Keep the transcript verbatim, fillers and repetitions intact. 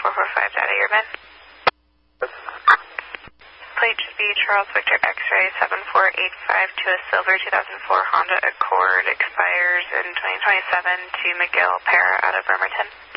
four four five, data, your man. Plate should be Charles Victor X-ray seven four eight five to a silver two thousand four Honda Accord, expires in twenty twenty-seven to Miguel Pera out of Bremerton.